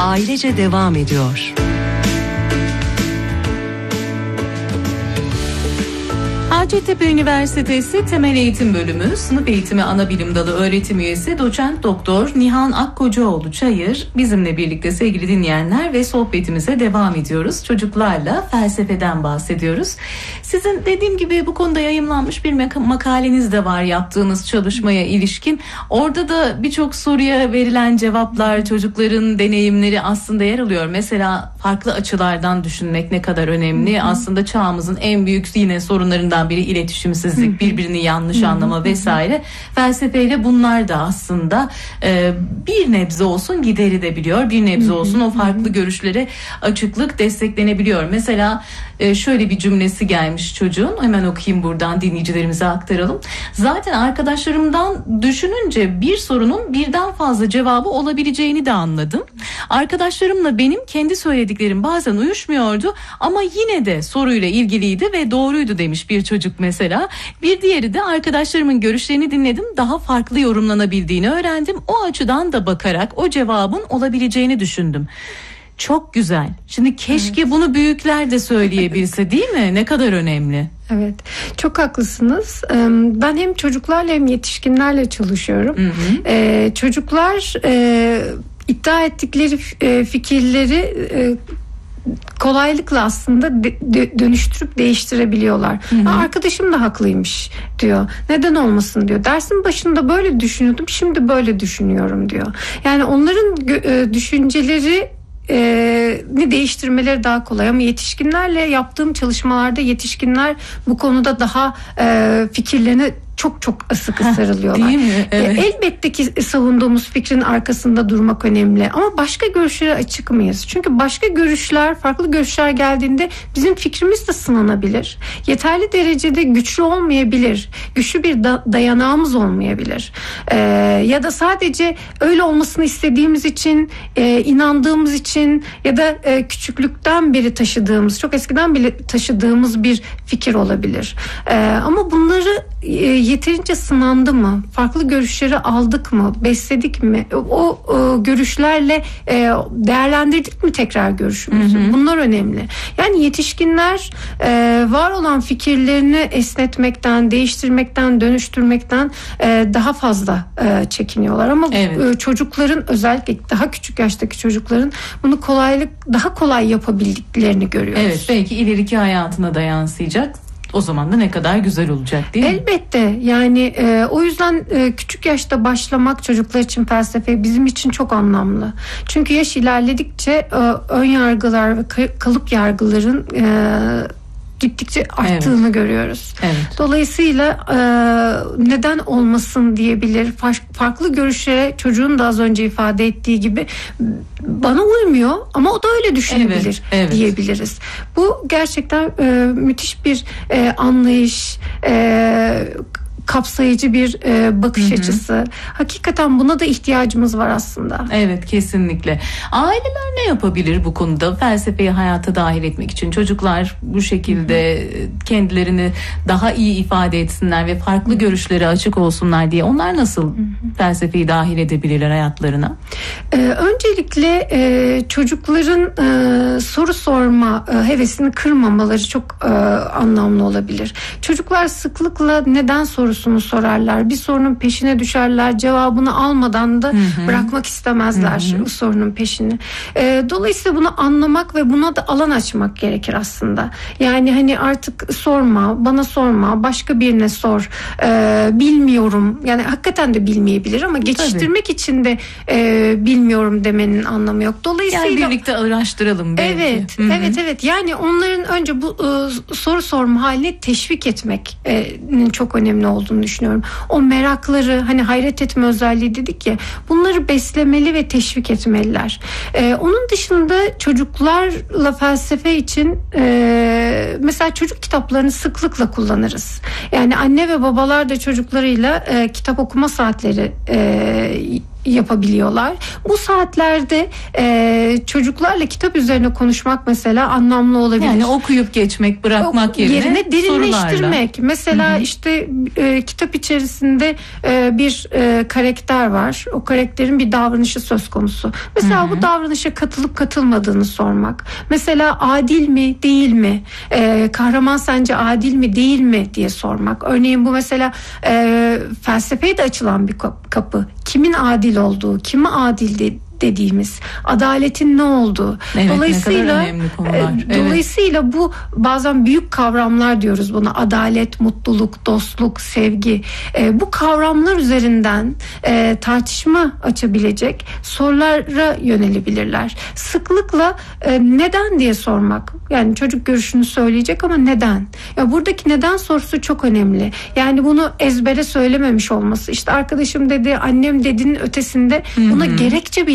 ailece devam ediyor. Hacettepe Üniversitesi Temel Eğitim Bölümü Sınıf Eğitimi Anabilim Dalı Öğretim Üyesi Doçent Doktor Nihan Akkocaoğlu Çayır bizimle birlikte sevgili dinleyenler ve sohbetimize devam ediyoruz. Çocuklarla felsefeden bahsediyoruz. Sizin dediğim gibi bu konuda yayımlanmış bir makaleniz de var yaptığınız çalışmaya ilişkin. Orada da birçok soruya verilen cevaplar, çocukların deneyimleri aslında yer alıyor. Mesela farklı açılardan düşünmek ne kadar önemli. Aslında çağımızın en büyük yine sorunlarından biri iletişimsizlik, birbirini yanlış anlama vesaire. Felsefeyle bunlar da aslında bir nebze olsun giderilebiliyor. Bir nebze olsun o farklı görüşlere açıklık desteklenebiliyor. Mesela şöyle bir cümlesi gelmiş çocuğun. Hemen okuyayım buradan, dinleyicilerimize aktaralım. Zaten arkadaşlarımdan düşününce bir sorunun birden fazla cevabı olabileceğini de anladım. Arkadaşlarımla benim kendi söylediklerim bazen uyuşmuyordu ama yine de soruyla ilgiliydi ve doğruydu demiş bir çocuk mesela. Bir diğeri de arkadaşlarımın görüşlerini dinledim, daha farklı yorumlanabildiğini öğrendim. O açıdan da bakarak o cevabın olabileceğini düşündüm. Çok güzel. Şimdi keşke bunu büyükler de söyleyebilse, değil mi? Ne kadar önemli. Evet, çok haklısınız. Ben hem çocuklarla hem yetişkinlerle çalışıyorum. Çocuklar iddia ettikleri fikirleri kolaylıkla aslında dönüştürüp değiştirebiliyorlar. Arkadaşım da haklıymış diyor. Neden olmasın diyor. Dersin başında böyle düşünüyordum, şimdi böyle düşünüyorum diyor. Yani onların düşünceleri değiştirmeleri daha kolay ama yetişkinlerle yaptığım çalışmalarda yetişkinler bu konuda daha fikirlerini çok sıkı sarılıyorlar. Değil mi? Evet. Elbette ki savunduğumuz fikrin arkasında durmak önemli ama başka görüşlere açık mıyız? Çünkü başka görüşler, farklı görüşler geldiğinde bizim fikrimiz de sınanabilir. Yeterli derecede güçlü olmayabilir. Güçlü bir dayanağımız olmayabilir. Ya da sadece öyle olmasını istediğimiz için, inandığımız için ya da küçüklükten beri taşıdığımız, çok eskiden bile taşıdığımız bir fikir olabilir. Ama bunları yeterince sınandı mı? Farklı görüşleri aldık mı? Besledik mi? O görüşlerle değerlendirdik mi tekrar görüşümüzü? Bunlar önemli. Yani yetişkinler var olan fikirlerini esnetmekten, değiştirmekten, dönüştürmekten daha fazla çekiniyorlar. Ama çocukların, özellikle daha küçük yaştaki çocukların bunu daha kolay yapabildiklerini görüyoruz. Evet, belki ileriki hayatına da yansıyacak. O zaman da ne kadar güzel olacak, değil mi? Elbette. Yani o yüzden küçük yaşta başlamak çocuklar için felsefe bizim için çok anlamlı. Çünkü yaş ilerledikçe ön yargılar ve kalıp yargıların gittikçe arttığını görüyoruz. Evet. Dolayısıyla neden olmasın diyebilir. Farklı görüşlere, çocuğun da az önce ifade ettiği gibi, bana uymuyor ama o da öyle düşünebilir diyebiliriz. Bu gerçekten müthiş bir anlayış, kapsayıcı bir bakış açısı. Hakikaten buna da ihtiyacımız var aslında. Evet, kesinlikle. Aileler ne yapabilir bu konuda felsefeyi hayata dahil etmek için? Çocuklar bu şekilde kendilerini daha iyi ifade etsinler ve farklı görüşlere açık olsunlar diye onlar nasıl felsefeyi dahil edebilirler hayatlarına? Öncelikle çocukların soru sorma hevesini kırmamaları çok anlamlı olabilir. Çocuklar sıklıkla neden sorusunu sorarlar. Bir sorunun peşine düşerler. Cevabını almadan da bırakmak istemezler bu sorunun peşini. Dolayısıyla bunu anlamak ve buna da alan açmak gerekir aslında. Yani hani artık sorma, bana sorma, başka birine sor. Bilmiyorum. Yani hakikaten de bilmeyebilir ama geçiştirmek için de bilmiyorum demenin anlamı yok. Dolayısıyla yani birlikte araştıralım belki. Evet. Yani onların önce bu soru sorma halini teşvik etmenin çok önemli olduğunu düşünüyorum. O merakları, hani hayret etme özelliği dedik ya, bunları beslemeli ve teşvik etmeliler. Onun dışında çocuklarla felsefe için mesela çocuk kitaplarını sıklıkla kullanırız. Yani anne ve babalar da çocuklarıyla kitap okuma saatleri yapabiliyorlar. Bu saatlerde çocuklarla kitap üzerine konuşmak mesela anlamlı olabilir. Yani okuyup geçmek, bırakmak yerine derinleştirmek. sorularla. Mesela işte kitap içerisinde bir karakter var. O karakterin bir davranışı söz konusu. Mesela bu davranışa katılıp katılmadığını sormak. Mesela adil mi, değil mi? Kahraman sence adil mi, değil mi diye sormak. Örneğin bu mesela felsefeye de açılan bir kapı. Kimin adil olduğu, kime adil dediğimiz, adaletin ne olduğu. Evet, Dolayısıyla ne kadar önemli konular. Dolayısıyla bu bazen büyük kavramlar diyoruz buna. Adalet, mutluluk, dostluk, sevgi. Bu kavramlar üzerinden tartışma açabilecek sorulara yönelebilirler. Sıklıkla neden diye sormak. Yani çocuk görüşünü söyleyecek ama neden? Ya buradaki neden sorusu çok önemli. Yani bunu ezbere söylememiş olması. İşte arkadaşım dedi, annem dediğinin ötesinde buna gerekçe